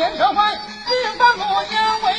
见这番，军法洛阳为